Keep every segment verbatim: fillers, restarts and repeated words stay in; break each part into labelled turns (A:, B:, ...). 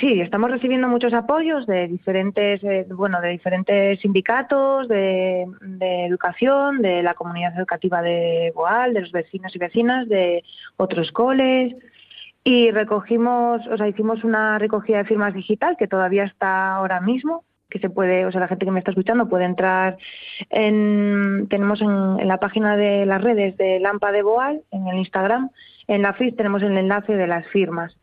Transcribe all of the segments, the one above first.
A: sí, estamos recibiendo muchos apoyos de diferentes, eh, bueno, de diferentes sindicatos, de, de educación, de la comunidad educativa de Boal, de los vecinos y vecinas, de otros coles, y recogimos, o sea, hicimos una recogida de firmas digital que todavía está ahora mismo, que se puede, o sea, la gente que me está escuchando puede entrar en, tenemos en, en la página de las redes de Lampa de Boal, en el Instagram, en la F I S tenemos el enlace de las firmas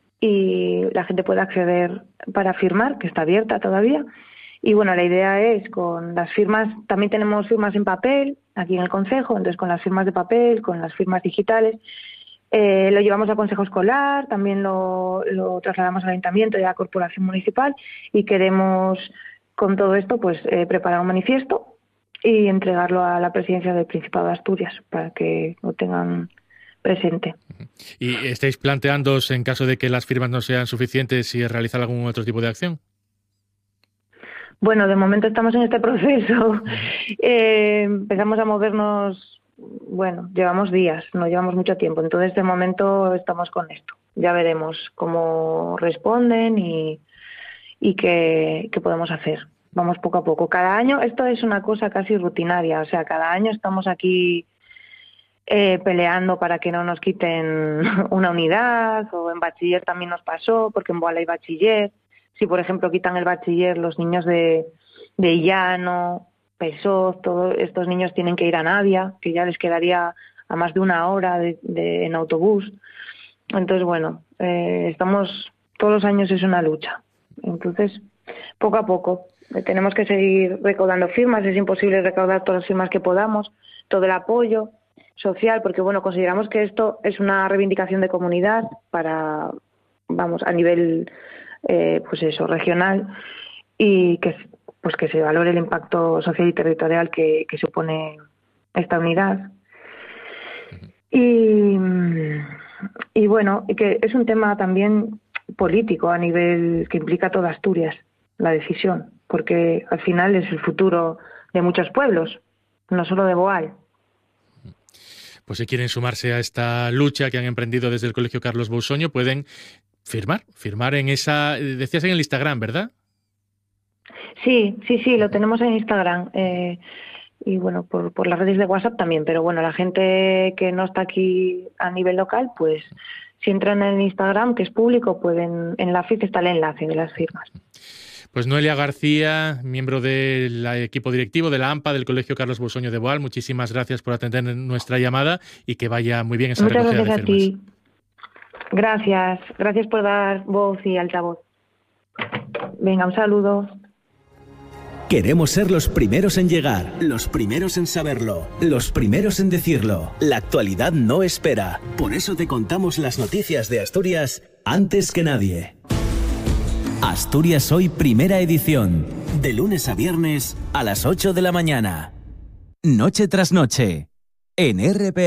A: y la gente puede acceder para firmar, que está abierta todavía. Y bueno, la idea es con las firmas, también tenemos firmas en papel aquí en el concejo, entonces con las firmas de papel, con las firmas digitales, Eh, lo llevamos al Consejo Escolar, también lo, lo trasladamos al Ayuntamiento y a la Corporación Municipal y queremos con todo esto pues eh, preparar un manifiesto y entregarlo a la Presidencia del Principado de Asturias para que lo tengan presente.
B: ¿Y estáis planteándoos, en caso de que las firmas no sean suficientes, si realizar algún otro tipo de acción?
A: Bueno, de momento estamos en este proceso. Eh, empezamos a movernos. Bueno, llevamos días, no llevamos mucho tiempo, entonces de momento estamos con esto. Ya veremos cómo responden y, y qué, qué podemos hacer. Vamos poco a poco. Cada año, esto es una cosa casi rutinaria, o sea, cada año estamos aquí eh, peleando para que no nos quiten una unidad, o en bachiller también nos pasó, porque en Boal hay bachiller. Si, por ejemplo, quitan el bachiller, los niños de, de Llano, Pesoz, todos estos niños tienen que ir a Navia, que ya les quedaría a más de una hora de, de, en autobús. Entonces, bueno, eh, estamos, todos los años es una lucha. Entonces, poco a poco, eh, tenemos que seguir recaudando firmas, es imposible recaudar todas las firmas que podamos, todo el apoyo social, porque bueno, consideramos que esto es una reivindicación de comunidad para, vamos, a nivel, eh, pues eso, regional, y que pues que se valore el impacto social y territorial que, que supone esta unidad. Y, y bueno, y que es un tema también político a nivel que implica a toda Asturias, la decisión, porque al final es el futuro de muchos pueblos, no solo de Boal.
B: Pues si quieren sumarse a esta lucha que han emprendido desde el Colegio Carlos Bousoño, pueden firmar, firmar en esa, decías en el Instagram, ¿verdad?
A: Sí, sí, sí, lo tenemos en Instagram eh, y bueno, por, por las redes de WhatsApp también, pero bueno, la gente que no está aquí a nivel local, pues si entran en el Instagram, que es público, pueden, en la F I S está el enlace de las firmas.
B: Pues Noelia García, miembro del equipo directivo de la AMPA del Colegio Carlos Bousoño de Boal, muchísimas gracias por atender nuestra llamada y que vaya muy bien esa
A: Muchas
B: recogida de
A: gracias
B: firmas.
A: a ti. Gracias, gracias por dar voz y altavoz. Venga, un saludo.
C: Queremos ser los primeros en llegar, los primeros en saberlo, los primeros en decirlo. La actualidad no espera. Por eso te contamos las noticias de Asturias antes que nadie. Asturias Hoy, primera edición. De lunes a viernes a las ocho de la mañana. Noche tras noche. En R P A.